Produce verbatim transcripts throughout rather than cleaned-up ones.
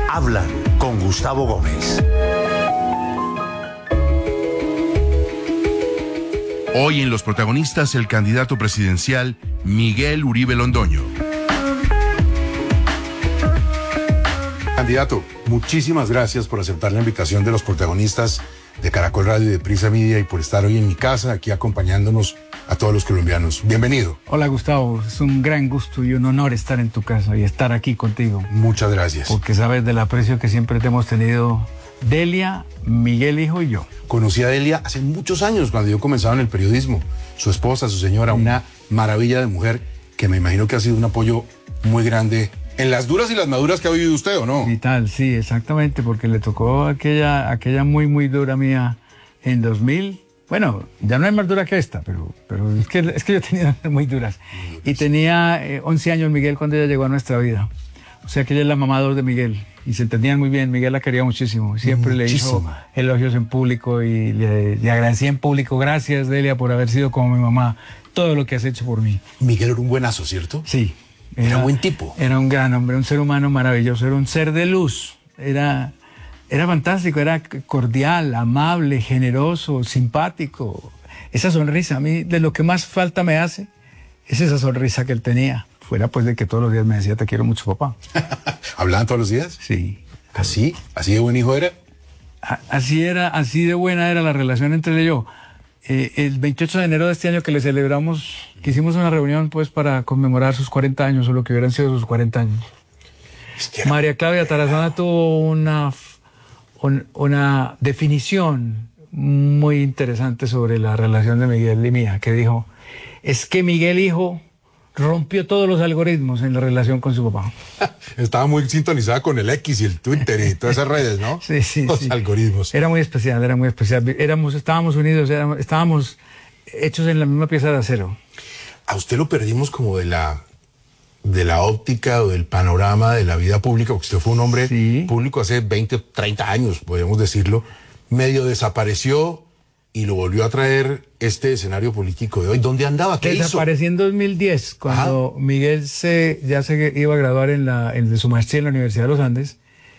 Hablan con Gustavo Gómez. Hoy en Los Protagonistas, el candidato presidencial Miguel Uribe Londoño. Candidato, muchísimas gracias por aceptar la invitación de Los Protagonistas de Caracol Radio y de Prisa Media y por estar hoy en mi casa, aquí acompañándonos a todos los colombianos. Bienvenido. Hola Gustavo, es un gran gusto y un honor estar en tu casa y estar aquí contigo. Muchas gracias. Porque sabes del aprecio que siempre te hemos tenido Delia, Miguel hijo y yo. Conocí a Delia hace muchos años cuando yo comenzaba en el periodismo. Su esposa, su señora, una maravilla de mujer que me imagino que ha sido un apoyo muy grande en las duras y las maduras que ha vivido usted, ¿o no? Y tal, sí, exactamente, porque le tocó aquella, aquella muy, muy dura mía en dos mil. Bueno, ya no es más dura que esta, pero, pero es, que, es que yo tenía muy duras. Y tenía eh, once años Miguel cuando ella llegó a nuestra vida. O sea que ella es la mamá dos de Miguel. Y se entendían muy bien. Miguel la quería muchísimo. Siempre muchísimo. Le hizo elogios en público y le, le agradecía en público. Gracias, Delia, por haber sido como mi mamá. Todo lo que has hecho por mí. Miguel era un buenazo, ¿cierto? Sí. Era, era un buen tipo. Era un gran hombre, un ser humano maravilloso. Era un ser de luz. Era... Era fantástico, era cordial, amable, generoso, simpático. Esa sonrisa, a mí de lo que más falta me hace es esa sonrisa que él tenía. Fuera pues de que todos los días me decía, te quiero mucho, papá. ¿Hablaban todos los días? Sí. ¿Así? ¿Así de buen hijo era? A- así era, así de buena era la relación entre él y yo. Eh, el veintiocho de enero de este año que le celebramos, que hicimos una reunión pues para conmemorar sus cuarenta años o lo que hubieran sido sus cuarenta años. Es que era... María Claudia Tarazona tuvo una... una definición muy interesante sobre la relación de Miguel y mía, que dijo, es que Miguel hijo rompió todos los algoritmos en la relación con su papá. Estaba muy sintonizada con el X y el Twitter y todas esas redes, ¿no? Sí, sí, Los sí. algoritmos. Era muy especial, era muy especial. Éramos, estábamos unidos, éramos, estábamos hechos en la misma pieza de acero. A usted lo perdimos como de la... de la óptica o del panorama de la vida pública, porque usted fue un hombre sí. público hace veinte, treinta años, podríamos decirlo, medio desapareció y lo volvió a traer este escenario político de hoy. ¿Dónde andaba? ¿Qué Desapareció hizo? en dos mil diez, cuando Ajá. Miguel se, ya se iba a graduar en, la, en su maestría en la Universidad de los Andes,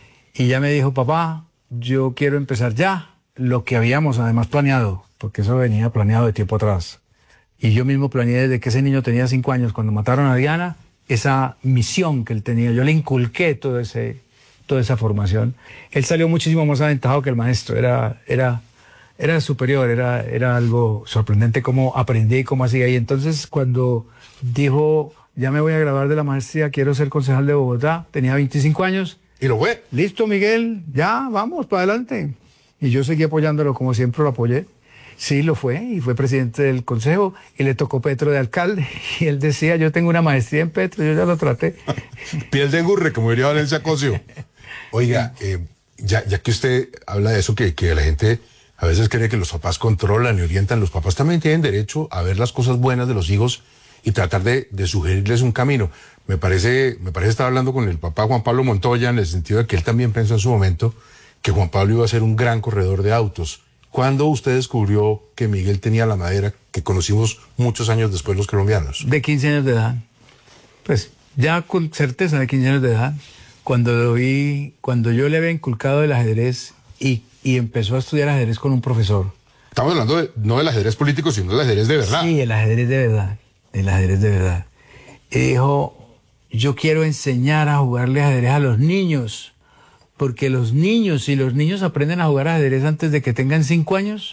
y ya me dijo, papá, yo quiero empezar ya lo que habíamos además planeado, porque eso venía planeado de tiempo atrás. Y yo mismo planeé desde que ese niño tenía cinco años, cuando mataron a Diana, esa misión que él tenía, yo le inculqué todo ese, toda esa formación. Él salió muchísimo más aventajado que el maestro, era, era, era superior, era, era algo sorprendente cómo aprendí y cómo hacía. Y entonces cuando dijo, ya me voy a graduar de la maestría, quiero ser concejal de Bogotá, tenía veinticinco años. ¿Y lo fue? Listo, Miguel, ya, vamos, para adelante. Y yo seguí apoyándolo como siempre lo apoyé. Sí, lo fue, y fue presidente del consejo, y le tocó Petro de alcalde, y él decía, yo tengo una maestría en Petro, yo ya lo traté. Piel de engurre, como diría Valencia Cosio. Oiga, eh, ya, ya que usted habla de eso, que, que la gente a veces cree que los papás controlan y orientan, los papás también tienen derecho a ver las cosas buenas de los hijos y tratar de, de sugerirles un camino. Me parece, me parece estar hablando con el papá Juan Pablo Montoya, en el sentido de que él también pensó en su momento que Juan Pablo iba a ser un gran corredor de autos. ¿Cuándo usted descubrió que Miguel tenía la madera que conocimos muchos años después los colombianos? De quince años de edad. Pues ya con certeza de quince años de edad. Cuando lo vi, cuando yo le había inculcado el ajedrez y, y empezó a estudiar ajedrez con un profesor. Estamos hablando de, no del ajedrez político, sino del ajedrez de verdad. Sí, el ajedrez de verdad. El ajedrez de verdad. Y dijo, yo quiero enseñar a jugarle ajedrez a los niños. Porque los niños, si los niños aprenden a jugar ajedrez antes de que tengan cinco años,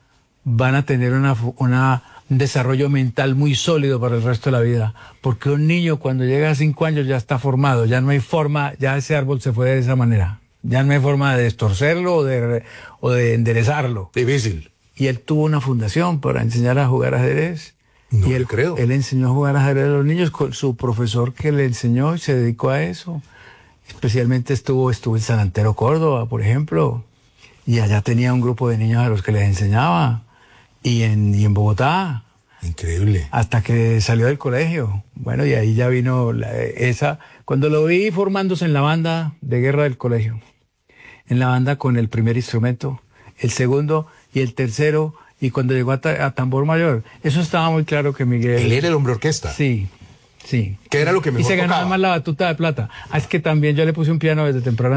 van a tener una, una, un desarrollo mental muy sólido para el resto de la vida. Porque un niño cuando llega a cinco años ya está formado, ya no hay forma, ya ese árbol se fue de esa manera. Ya no hay forma de destorcerlo o de, o de enderezarlo. Difícil. Y él tuvo una fundación para enseñar a jugar ajedrez. No y él, creo. Él enseñó a jugar ajedrez a los niños con su profesor que le enseñó y se dedicó a eso. Especialmente estuvo, estuvo en San Antero, Córdoba, por ejemplo, y allá tenía un grupo de niños a los que les enseñaba, y en, y en Bogotá. Increíble. Hasta que salió del colegio. Bueno, y ahí ya vino la, esa... Cuando lo vi formándose en la banda de guerra del colegio, en la banda con el primer instrumento, el segundo y el tercero, y cuando llegó a, ta, a tambor mayor, eso estaba muy claro que Miguel... ¿Él era el hombre orquesta? Sí. Sí. ¿Qué era lo que mejor Y se ganó tocaba? además la batuta de plata. Ah, es que también yo le puse un piano desde temprano.